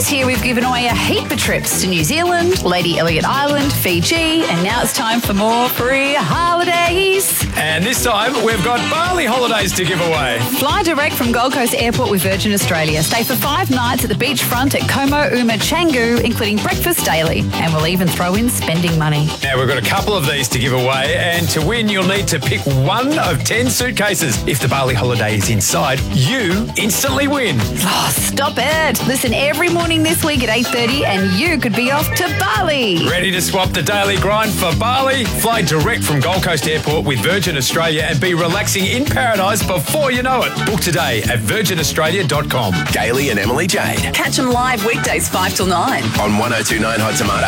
This year we've given away a heap of trips to New Zealand, Lady Elliot Island, Fiji, and now it's time for more free holidays. And this time we've got Bali holidays to give away. Fly direct from Gold Coast Airport with Virgin Australia. Stay for 5 nights at the beachfront at Como Uma Canggu, including breakfast daily. And we'll even throw in spending money. Now we've got a couple of these to give away, and to win you'll need to pick one of 10 suitcases. If the Bali holiday is inside, you instantly win. Oh, stop it. Listen every morning this week at 8:30 and you could be off to Bali. Ready to swap the daily grind for Bali? Fly direct from Gold Coast Airport with Virgin Australia and be relaxing in paradise before you know it. Book today at virginaustralia.com. Gailey and Emily Jade Catch them live weekdays 5 till 9. on 1029 Hot Tomato.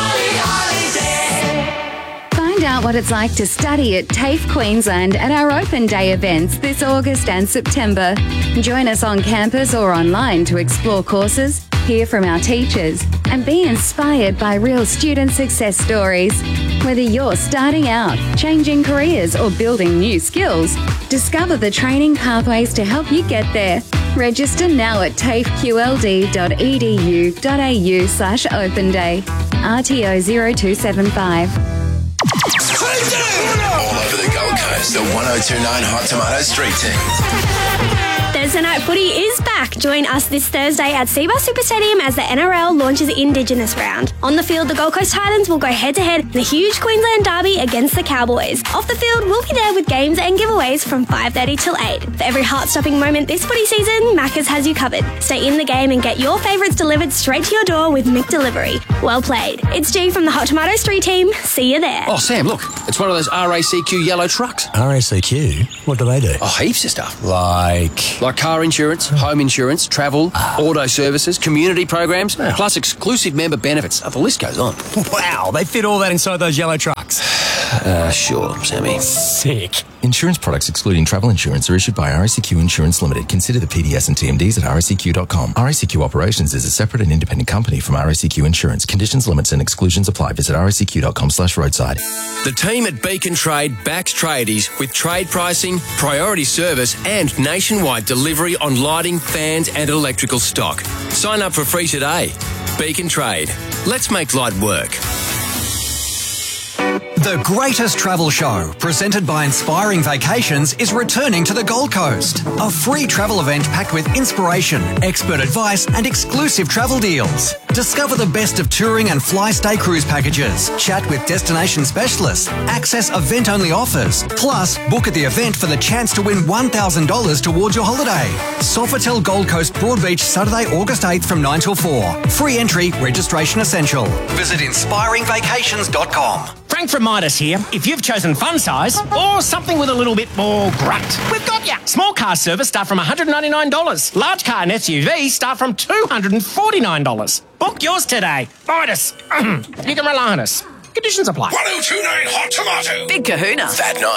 Find out what it's like to study at TAFE Queensland at our Open Day events this August and September. Join us on campus or online to explore courses, hear from our teachers, and be inspired by real student success stories. Whether you're starting out, changing careers, or building new skills, discover the training pathways to help you get there. Register now at tafeqld.edu.au/open day. RTO 0275. All over the Gold Coast, the 1029 Hot Tomato Street Team. Thursday Night Footy is back. Join us this Thursday at Seabus Super Stadium as the NRL launches the Indigenous round. On the field, the Gold Coast Titans will go head-to-head in the huge Queensland derby against the Cowboys. Off the field, we'll be there with games and giveaways from 5:30 till 8. For every heart-stopping moment this footy season, Macca's has you covered. Stay in the game and get your favourites delivered straight to your door with Mick Delivery. Well played. It's G from the Hot Tomato Street Team. See you there. Oh, Sam, look. It's one of those RACQ yellow trucks. RACQ? What do they do? Oh, heaps of stuff. Like Car insurance, home insurance, travel, auto services, community programs, plus exclusive member benefits. Oh, the list goes on. Wow, they fit all that inside those yellow trucks. Sure, Sammy. Sick. Insurance products excluding travel insurance are issued by RACQ Insurance Limited. Consider the PDS and TMDs at racq.com. RACQ Operations is a separate and independent company from RACQ Insurance. Conditions, limits and exclusions apply. Visit racq.com/roadside. The team at Beacon Trade backs tradies with trade pricing, priority service and nationwide delivery on lighting, fans and electrical stock. Sign up for free today. Beacon Trade. Let's make light work. The greatest travel show, presented by Inspiring Vacations, is returning to the Gold Coast. A free travel event packed with inspiration, expert advice, and exclusive travel deals. Discover the best of touring and fly-stay cruise packages, chat with destination specialists, access event-only offers, plus book at the event for the chance to win $1,000 towards your holiday. Sofitel Gold Coast Broadbeach, Saturday, August 8th from 9 till 4. Free entry, registration essential. Visit inspiringvacations.com. Frank from Midas here. If you've chosen fun size or something with a little bit more grunt, we've got ya. Small car service start from $199. Large car and SUV start from $249. Book yours today. Midas. You can rely on us. Conditions apply. 1029 Hot Tomato. Big Kahuna. That night.